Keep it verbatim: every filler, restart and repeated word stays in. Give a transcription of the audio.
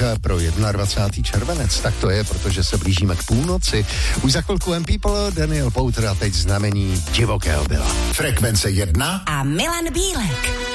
pro dvacátého prvního červenec. Tak to je, protože se blížíme k půlnoci. Už za chvilku M People, Daniel Powter a teď znamení divokého byla. Frekvence jedna a Milan Bílek.